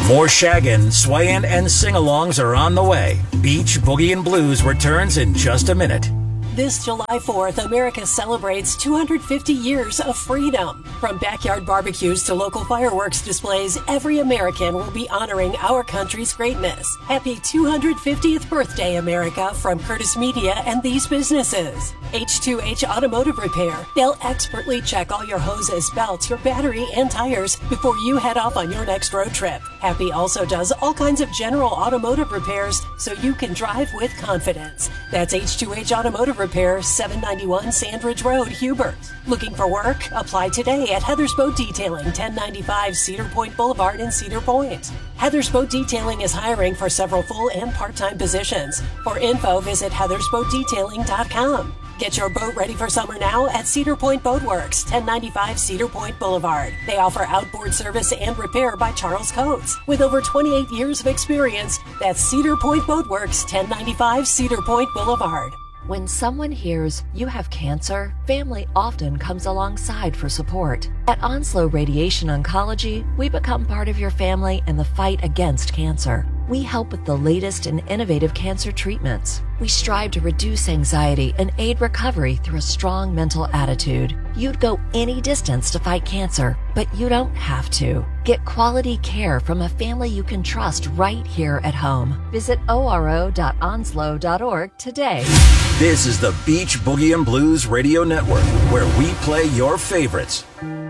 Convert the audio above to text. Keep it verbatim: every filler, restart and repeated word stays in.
More shaggin', swayin', and sing-alongs are on the way. Beach Boogie and Blues returns in just a minute. This July fourth, America celebrates two hundred fifty years of freedom. From backyard barbecues to local fireworks displays, every American will be honoring our country's greatness. Happy two hundred fiftieth birthday, America, from Curtis Media and these businesses. H two H Automotive Repair. They'll expertly check all your hoses, belts, your battery, and tires before you head off on your next road trip. Happy also does all kinds of general automotive repairs so you can drive with confidence. That's H two H Automotive Repair, seven ninety-one Sandridge Road, Hubert. Looking for work? Apply today at Heather's Boat Detailing, ten ninety-five Cedar Point Boulevard in Cedar Point. Heather's Boat Detailing is hiring for several full and part-time positions. For info, visit heathers boat detailing dot com. Get your boat ready for summer now at Cedar Point Boat Works, ten ninety-five Cedar Point Boulevard. They offer outboard service and repair by Charles Coates. With over twenty-eight years of experience, that's Cedar Point Boat Works, ten ninety-five Cedar Point Boulevard. When someone hears you have cancer, family often comes alongside for support. At Onslow Radiation Oncology, we become part of your family in the fight against cancer. We help with the latest and innovative cancer treatments. We strive to reduce anxiety and aid recovery through a strong mental attitude. You'd go any distance to fight cancer, but you don't have to. Get quality care from a family you can trust right here at home. Visit O R O dot onslow dot org today. This is the Beach Boogie and Blues Radio Network, where we play your favorites.